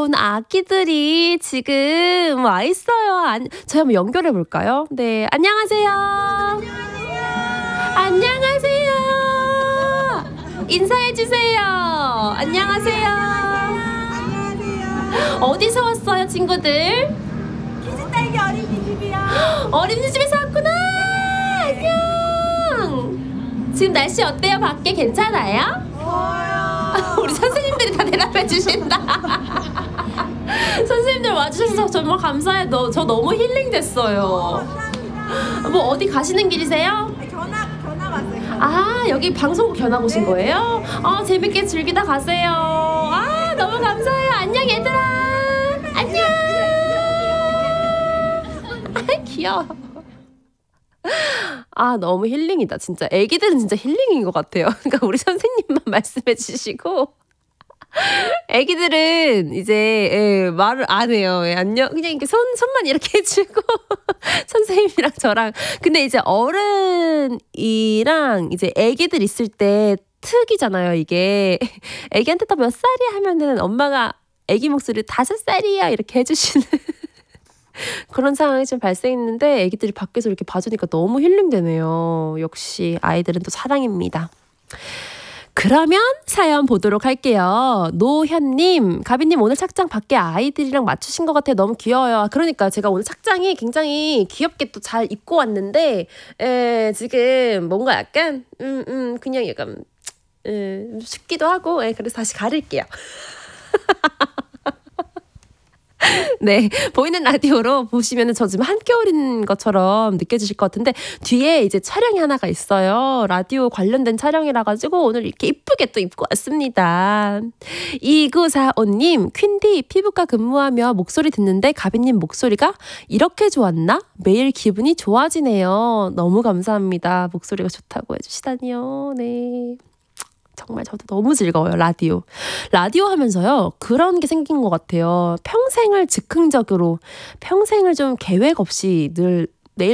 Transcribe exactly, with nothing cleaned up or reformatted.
귀여운 아기들이 지금 와 있어요. 안, 저희 한번 연결해 볼까요? 네, 안녕하세요. 안녕하세요. 안녕하세요. 인사해 주세요. 안녕하세요. 안녕하세요. 어디서 왔어요, 친구들? 키즈딸기 어린이집이요. 어린이집에서 왔구나. 네. 안녕. 지금 날씨 어때요? 밖에 괜찮아요? 더워요. 우리 선생님들이 다 대답해 주신다. 선생님들 와주셔서 정말 감사해요. 너, 저 너무 힐링 됐어요. 감사합니다. 뭐 어디 가시는 길이세요? 견학 견학 왔어요. 견학. 아, 여기 방송국 견학 오신 네. 거예요? 아, 재밌게 즐기다 가세요. 아, 너무 감사해요. 안녕 얘들아. 안녕. 아, 귀여워. 아, 너무 힐링이다. 진짜 애기들은 진짜 힐링인 것 같아요. 그러니까 우리 선생님만 말씀해 주시고 애기들은 이제 예, 말을 안 해요. 예, 안녕 그냥 이렇게 손 손만 이렇게 해주고 선생님이랑 저랑. 근데 이제 어른이랑 이제 애기들 있을 때 특이잖아요. 이게 애기한테 또 몇 살이야 하면은 엄마가 애기 목소리 다섯 살이야 이렇게 해주시는 그런 상황이 좀 발생했는데 애기들이 밖에서 이렇게 봐주니까 너무 힐링되네요. 역시 아이들은 또 사랑입니다. 그러면 사연 보도록 할게요. 노현님, 가비님 오늘 착장 밖에 아이들이랑 맞추신 것 같아요. 너무 귀여워요. 그러니까 제가 오늘 착장이 굉장히 귀엽게 또 잘 입고 왔는데 에, 지금 뭔가 약간 음, 음, 그냥 약간 음, 춥기도 하고 에, 그래서 다시 가릴게요. 네, 보이는 라디오로 보시면은 저 지금 한겨울인 것처럼 느껴지실 것 같은데 뒤에 이제 촬영이 하나가 있어요. 라디오 관련된 촬영이라 가지고 오늘 이렇게 이쁘게 또 입고 왔습니다. 이구사오님, 퀸디 피부과 근무하며 목소리 듣는데 가비님 목소리가 이렇게 좋았나? 매일 기분이 좋아지네요. 너무 감사합니다. 목소리가 좋다고 해주시다니요. 네. 정말 저도 너무 즐거워요. 라디오. 라디오 하면서요. 그런 게 생긴 것 같아요. 평생을 즉흥적으로 평생을 좀 계획 없이 늘